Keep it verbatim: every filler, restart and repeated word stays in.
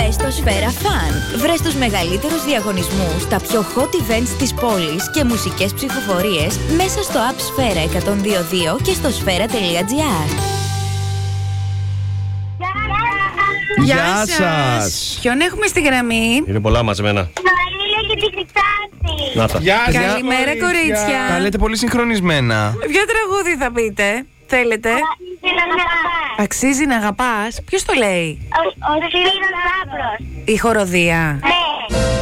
Μπες στο Σφαίρα Fun. Βρες τους μεγαλύτερους διαγωνισμούς, τα πιο hot events της πόλης και μουσικές ψηφοφορίες μέσα στο app Σφαίρα εκατόν δύο δύο και στο σφαίρα τελεία τζι άρ. Γεια, Γεια σας. Ποιον έχουμε στη γραμμή? Είναι πολλά μαζεμένα. Μαρίλα και την Χρυσάνθη. Να τα. Γεια σας, Καλημέρα, κορίτσια. Τα λέτε πολύ συγχρονισμένα. Ποιο τραγούδι θα πείτε? Θέλετε? Αξίζει να αγαπάς. Ποιος το λέει? Ο Σπύρος Λάμπρος. Η χοροδία. Ναι.